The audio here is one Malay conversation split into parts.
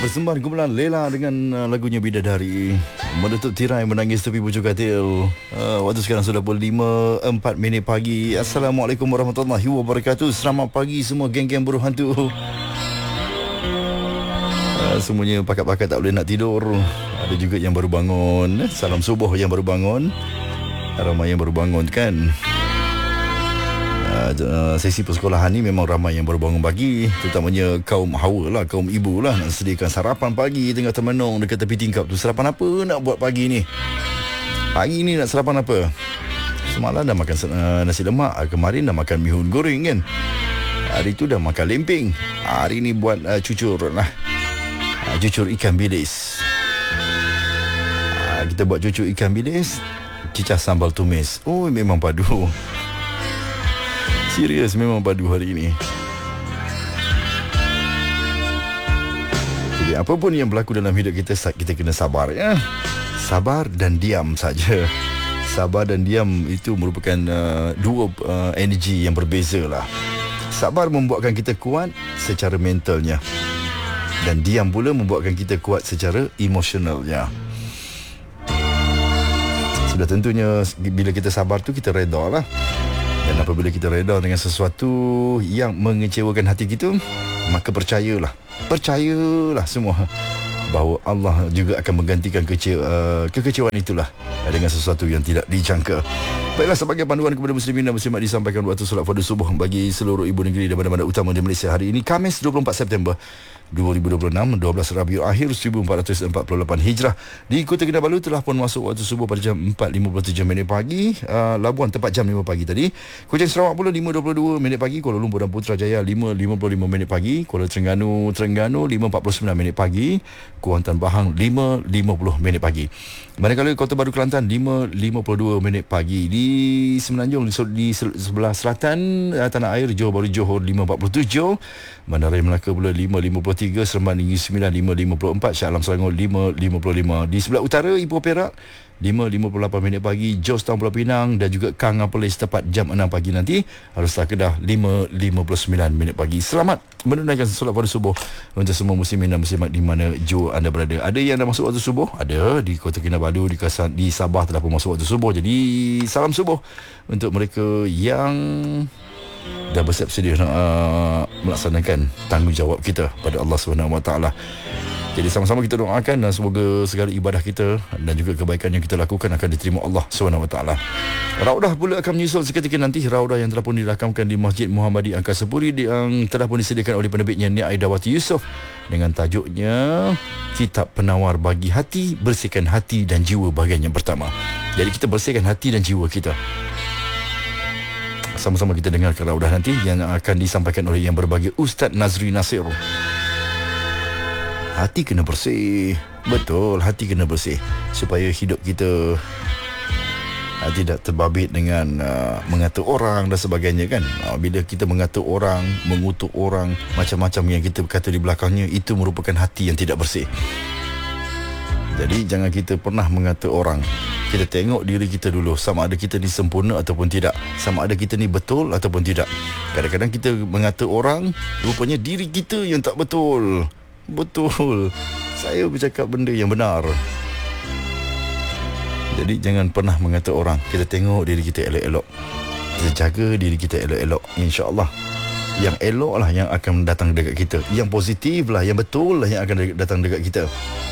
Persembahan kumpulan Lela dengan lagunya Bidadari. Menutup tirai menangis tepi pucuk katil. Waktu sekarang sudah pukul 5:04 pagi. Assalamualaikum warahmatullahi wabarakatuh. Selamat pagi semua geng-geng buruh hantu. Semuanya pakat-pakat tak boleh nak tidur. Ada juga yang baru bangun. Salam subuh yang baru bangun. Ramai yang baru bangun kan. Sesi persekolahan ni memang ramai yang baru bangun pagi, terutamanya kaum hawa lah, kaum ibu lah, nak sediakan sarapan pagi tengah termenung dekat tepi tingkap tu. Sarapan apa nak buat pagi ni? Pagi ni nak sarapan apa? Semalam dah makan nasi lemak, kemarin dah makan mihun goreng kan, hari tu dah makan lempeng, hari ni buat cucur lah, cucur ikan bilis. Kita buat cucur ikan bilis, cicah sambal tumis. Oh, memang padu. Serius, memang padu hari ini. Jadi apa pun yang berlaku dalam hidup kita, kita kena sabar ya. Sabar dan diam saja. Sabar dan diam itu merupakan dua energi yang berbeza lah. Sabar membuatkan kita kuat secara mentalnya, dan diam pula membuatkan kita kuat secara emosionalnya. Sudah tentunya bila kita sabar tu kita reda lah. Dan apabila kita reda dengan sesuatu yang mengecewakan hati kita, maka percayalah semua bahawa Allah juga akan menggantikan kekecewaan itulah dengan sesuatu yang tidak dijangka. Baiklah, sebagai panduan kepada muslimin dan muslimat disampaikan waktu solat fardu subuh bagi seluruh ibu negeri dan bandar-bandar utama di Malaysia hari ini, Khamis 24 September 2026, 12 Rabiul Akhir 1448 Hijrah. Di Kota Kinabalu telah pun masuk waktu subuh pada jam 4.57 pagi. Labuan tepat jam 5 pagi tadi. Kuching Sarawak pula 5.22 pagi. Kuala Lumpur dan Putrajaya 5.55 pagi. Kuala Terengganu 5.49 pagi. Kuantan Bahang 5.50 pagi. Manakala Kota Baru Kelantan 5.52 pagi. Di Semenanjung di sebelah selatan tanah air, Johor Bahru Johor 5.47. Bandaraya Melaka pula 5.53, Seremban Negeri Sembilan 5.54, Shah Alam Selangor 5.55. Di sebelah utara Ipoh Perak 5.58 pagi, Jos Town Pulau Pinang dan juga Kang Apelis tepat jam 6 pagi nanti. Haruslah Kedah 5.59 pagi. Selamat menunaikan solat fardu subuh untuk semua muslimin dan muslimat di mana jua anda berada. Ada yang dah masuk waktu subuh, ada di Kota Kinabalu, di Sabah telah pun masuk waktu subuh. Jadi salam subuh untuk mereka yang dah bersiap sedia nak melaksanakan tanggungjawab kita pada Allah SWT. Jadi sama-sama kita doakan dan semoga segala ibadah kita dan juga kebaikan yang kita lakukan akan diterima Allah SWT. Raudah pula akan menyusul seketika nanti. Raudah yang telah pun dirakamkan di Masjid Muhammadi Angkasapuri yang telah pun disediakan oleh penerbitnya Nia Aidawati Yusof dengan tajuknya Kitab Penawar Bagi Hati, Bersihkan Hati dan Jiwa bahagian yang pertama. Jadi kita bersihkan hati dan jiwa kita. Sama-sama kita dengarkan raudah nanti yang akan disampaikan oleh yang berbahagia Ustaz Nazri Nasir. Hati kena bersih. Betul, hati kena bersih supaya hidup kita tidak terbabit dengan mengata orang dan sebagainya kan. Bila kita mengata orang, mengutuk orang, macam-macam yang kita berkata di belakangnya, itu merupakan hati yang tidak bersih. Jadi jangan kita pernah mengata orang. Kita tengok diri kita dulu, sama ada kita ni sempurna ataupun tidak, sama ada kita ni betul ataupun tidak. Kadang-kadang kita mengata orang, rupanya diri kita yang tak betul. Betul, saya bercakap benda yang benar. Jadi jangan pernah mengata orang. Kita tengok diri kita elok-elok, kita jaga diri kita elok-elok. InsyaAllah yang elok lah yang akan datang dekat kita, yang positif lah, yang betul lah yang akan datang dekat kita.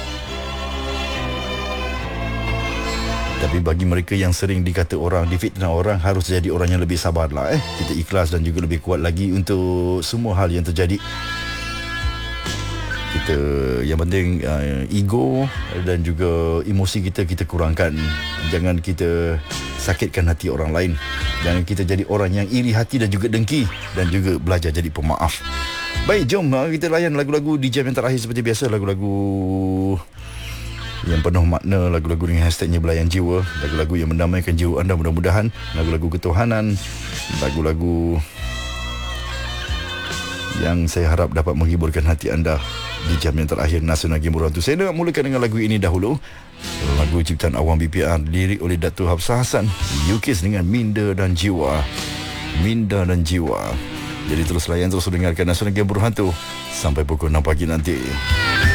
Tapi bagi mereka yang sering dikata orang, difitnah orang, harus jadi orang yang lebih sabar lah. Kita ikhlas dan juga lebih kuat lagi untuk semua hal yang terjadi. Kita, yang penting ego dan juga emosi kita kurangkan. Jangan kita sakitkan hati orang lain. Jangan kita jadi orang yang iri hati dan juga dengki, dan juga belajar jadi pemaaf. Baik, jom kita layan lagu-lagu di jam yang terakhir seperti biasa. Lagu-lagu yang penuh makna, lagu-lagu dengan hashtagnya Belayan Jiwa, lagu-lagu yang mendamaikan jiwa anda mudah-mudahan, lagu-lagu ketuhanan, lagu-lagu yang saya harap dapat menghiburkan hati anda di jam yang terakhir Nasional Game Buruh Hantu. Saya nak mulakan dengan lagu ini dahulu. Lagu ciptaan Awang BPR, lirik oleh Datuk Hafsah Hassan, Yukis dengan Minda dan Jiwa. Minda dan Jiwa. Jadi terus layan, terus dengarkan Nasional Game Buruh Hantu sampai pukul 6 pagi nanti.